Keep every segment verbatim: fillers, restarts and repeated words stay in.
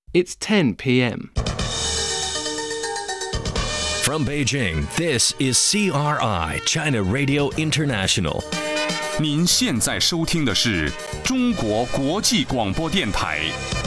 It's ten p.m. From Beijing, this is C R I, China Radio International. 您现在收听的是中国国际广播电台。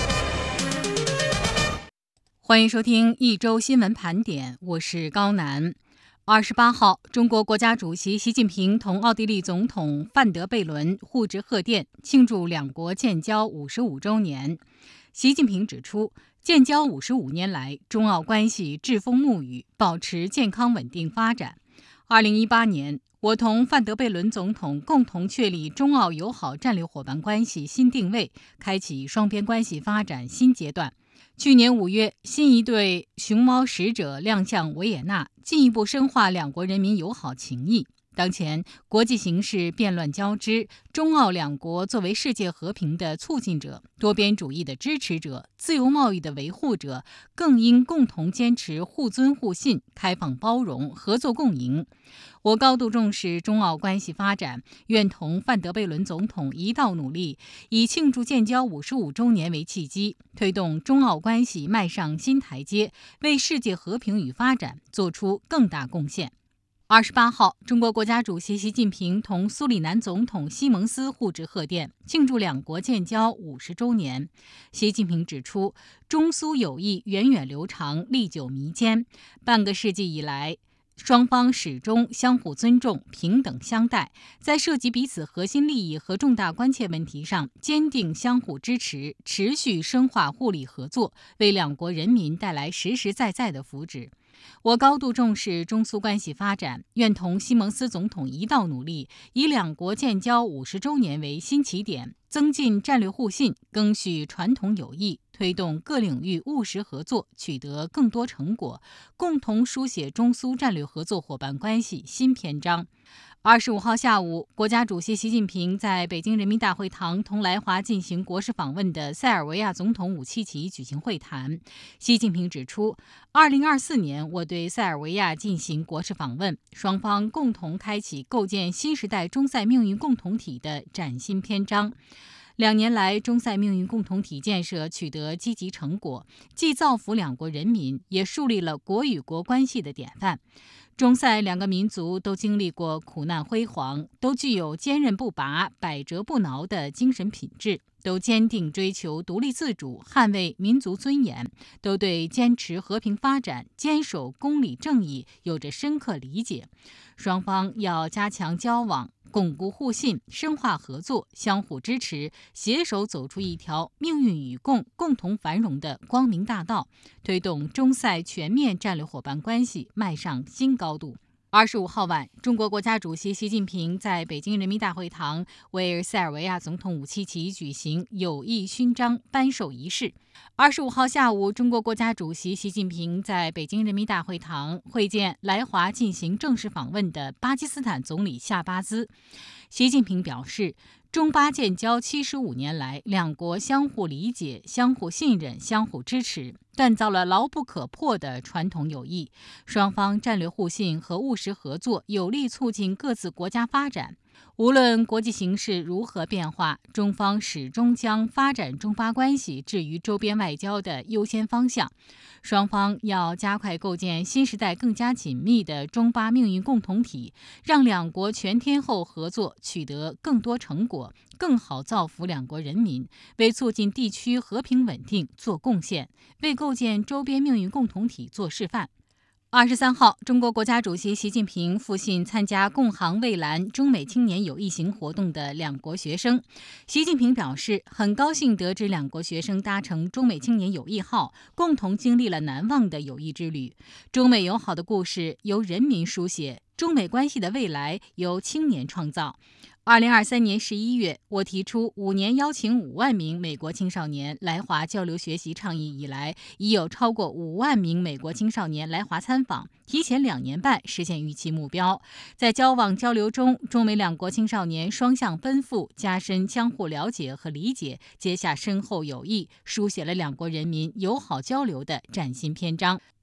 欢迎收听一周新闻盘点，我是高楠。二十八号，中国国家主席习近平同奥地利总统范德贝伦互致贺电，庆祝两国建交五十五周年。习近平指出，建交五十五年来，中澳关系栉风沐雨，保持健康稳定发展。二零一八年，我同范德贝伦总统共同确立中澳友好战略伙伴关系新定位，开启双边关系发展新阶段。去年五月，新一队熊猫使者亮相维也纳，进一步深化两国人民友好情谊。当前国际形势变乱交织，中澳两国作为世界和平的促进者、多边主义的支持者、自由贸易的维护者，更应共同坚持互尊互信、开放包容、合作共赢。我高度重视中澳关系发展，愿同范德贝伦总统一道努力，以庆祝建交五十五周年为契机，推动中澳关系迈上新台阶，为世界和平与发展做出更大贡献。二十八号，中国国家主席习近平同苏里南总统西蒙斯互致贺电，庆祝两国建交五十周年。习近平指出，中苏友谊源远流长，历久弥坚。半个世纪以来，双方始终相互尊重、平等相待，在涉及彼此核心利益和重大关切问题上坚定相互支持，持续深化互利合作，为两国人民带来实实在在的福祉。我高度重视中苏关系发展，愿同西蒙斯总统一道努力，以两国建交五十周年为新起点，增进战略互信，赓续传统友谊，推动各领域务实合作取得更多成果，共同书写中苏战略合作伙伴关系新篇章。二十五号下午，国家主席习近平在北京人民大会堂同来华进行国事访问的塞尔维亚总统武契奇举行会谈。习近平指出，二零二四年我对塞尔维亚进行国事访问，双方共同开启构建新时代中塞命运共同体的崭新篇章。两年来，中塞命运共同体建设取得积极成果，既造福两国人民，也树立了国与国关系的典范。中塞两个民族都经历过苦难辉煌，都具有坚韧不拔、百折不挠的精神品质，都坚定追求独立自主、捍卫民族尊严，都对坚持和平发展、坚守公理正义有着深刻理解。双方要加强交往，巩固互信，深化合作，相互支持，携手走出一条命运与共、共同繁荣的光明大道，推动中塞全面战略伙伴关系迈上新高度。二十五号晚，中国国家主席习近平在北京人民大会堂为塞尔维亚总统武契奇举行友谊勋章颁授仪式。二十五号下午，中国国家主席习近平在北京人民大会堂会见来华进行正式访问的巴基斯坦总理夏巴兹。习近平表示，中巴建交七十五年来，两国相互理解、相互信任、相互支持，锻造了牢不可破的传统友谊。双方战略互信和务实合作有力促进各自国家发展。无论国际形势如何变化，中方始终将发展中巴关系置于周边外交的优先方向。双方要加快构建新时代更加紧密的中巴命运共同体，让两国全天候合作取得更多成果，更好造福两国人民，为促进地区和平稳定做贡献，为构建周边命运共同体做示范。二十三号，中国国家主席习近平复信参加共航蔚蓝中美青年友谊行活动的两国学生。习近平表示，很高兴得知两国学生搭乘中美青年友谊号，共同经历了难忘的友谊之旅。中美友好的故事由人民书写，中美关系的未来由青年创造。二零二三年十一月，我提出五年邀请五万名美国青少年来华交流学习倡议以来，已有超过五万名美国青少年来华参访，提前两年半实现预期目标。在交往交流中，中美两国青少年双向奔赴，加深相互了解和理解，结下深厚友谊，书写了两国人民友好交流的崭新篇章。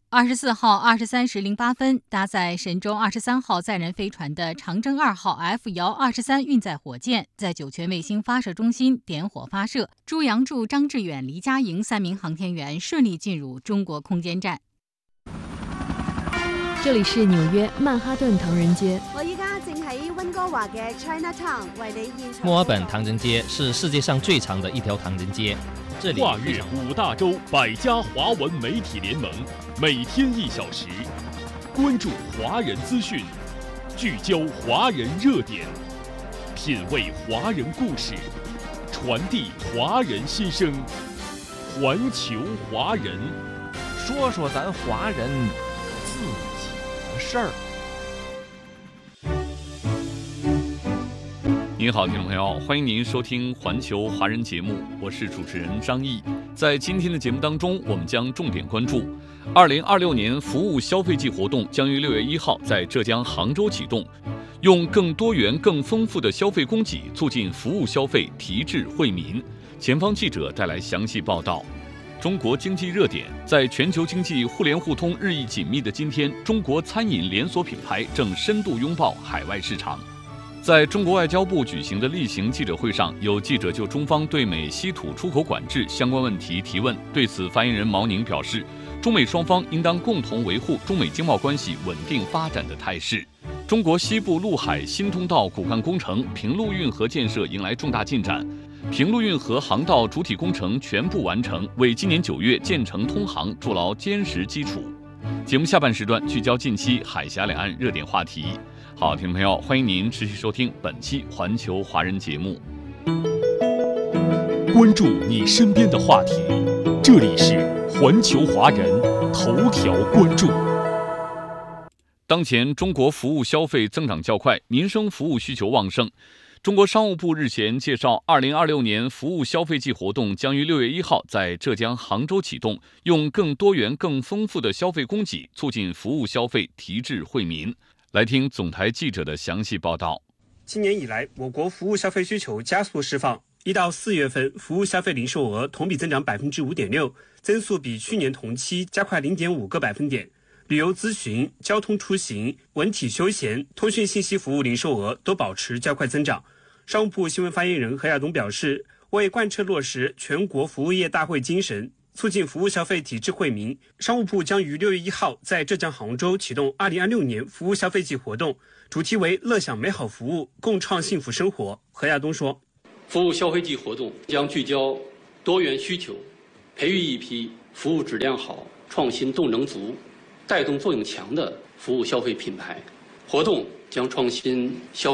二十四号二十三时零八分，搭载神舟二十三号载人飞船的长征二号 F 遥二十三运载火箭在酒泉卫星发射中心点火发射，朱杨柱、张志远、黎佳莹三名航天员顺利进入中国空间站。 这里是纽约曼哈顿唐人街。 我依家正喺温哥華嘅 Chinatown 為你現場。 墨爾本唐人街是世界上最长的一条唐人街。这里跨越五大洲百家华文媒体联盟，每天一小时，关注华人资讯，聚焦华人热点，品味华人故事，传递华人心声。环球华人， 说说咱华人自己的事儿。 您好，听众朋友，欢迎您收听环球华人节目，我是主持人张毅。在今天的节目当中，我们将重点关注二零二六年服务消费季活动将于六月一号在浙江杭州启动，用更多元、更丰富的消费供给促进服务消费，提质惠民。前方记者带来详细报道。中国经济热点，在全球经济互联互通日益紧密的今天，中国餐饮连锁品牌正深度拥抱海外市场。在中国外交部举行的例行记者会上，有记者就中方对美稀土出口管制相关问题提问。对此，发言人毛宁表示，中美双方应当共同维护中美经贸关系稳定发展的态势。中国西部陆海新通道骨干工程平陆运河建设迎来重大进展，平陆运河航道主体工程全部完成，为今年九月建成通航筑牢坚实基础。节目下半时段聚焦近期海峡两岸热点话题。好，听众朋友，欢迎您持续收听本期环球华人节目， 关注你身边的话题，这里是环球华人头条关注。 当前中国服务消费增长较快，民生服务需求旺盛。中国商务部日前介绍，二零二六年服务消费季活动将于六月一号在浙江杭州启动，用更多元、更丰富的消费供给促进服务消费，提质惠民。来听总台记者的详细报道。 今年以来，我国服务消费需求加速释放，一到四月份服务消费零售额同比增长百分之五点六，增速比去年同期加快零点五个百分点。旅游咨询、交通出行、文体休闲、通讯信息服务零售额都保持较快增长。商务部新闻发言人何亚东表示，为贯彻落实全国服务业大会精神，促进服务消费提质惠民，商务部将于六月一号在浙江杭州启动二零二六年服务消费季活动，主题为乐享美好服务，共创幸福生活。何亚东说， 服务消费季活动将聚焦多元需求，培育一批服务质量好、创新动能足、带动作用强的服务消费品牌。活动将创新消